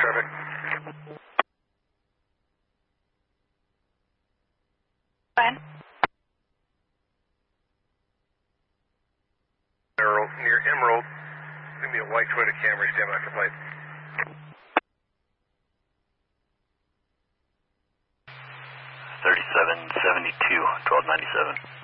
traffic. Fine. Near Emerald. Give me a white Toyota Camry, stand by for flight. 3772, 1297.